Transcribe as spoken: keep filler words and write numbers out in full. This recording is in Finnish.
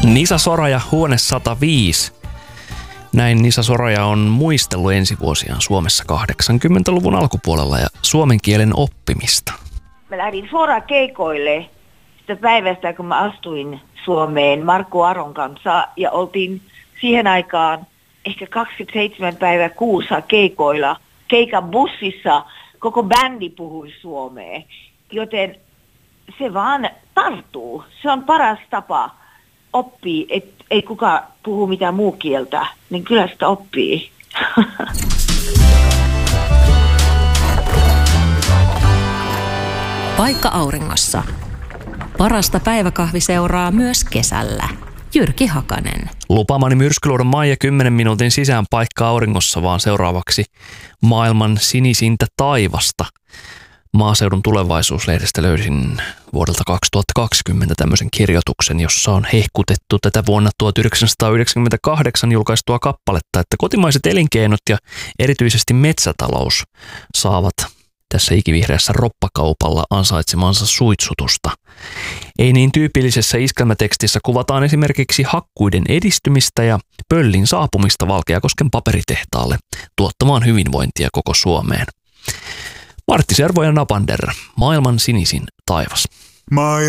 Nisa Soraja, Huone sata viisi. Näin Nisa Soraja on muistellut ensi vuosiaan Suomessa kahdeksankymmentäluvun alkupuolella ja suomen kielen oppimista. Mä lähdin suoraan keikoille sitä päivästä, kun mä astuin Suomeen Markku Aron kanssa ja oltiin siihen aikaan ehkä kaksikymmentäseitsemän päivää kuussa keikoilla. Keikan bussissa koko bändi puhui suomea, joten se vaan tarttuu. Se on paras tapa oppii, että ei kukaan puhu mitään muu kieltä, niin kyllä sitä oppii. Paikka auringossa. Parasta päiväkahvi seuraa myös kesällä. Jyrki Hakanen. Lupaamani myrskyluodon Maija kymmenen minuutin sisään Paikka auringossa, vaan seuraavaksi maailman sinisintä taivasta. Maaseudun tulevaisuuslehdestä löysin vuodelta kaksituhattakaksikymmentä tämmöisen kirjoituksen, jossa on hehkutettu tätä vuonna tuhatyhdeksänsataayhdeksänkymmentäkahdeksan julkaistua kappaletta, että kotimaiset elinkeinot ja erityisesti metsätalous saavat tässä ikivihreässä roppakaupalla ansaitsemansa suitsutusta. Ei niin tyypillisessä iskelmätekstissä kuvataan esimerkiksi hakkuiden edistymistä ja pöllin saapumista Valkeakosken paperitehtaalle tuottamaan hyvinvointia koko Suomeen. Martti Servo ja Napander, maailman sinisin taivas.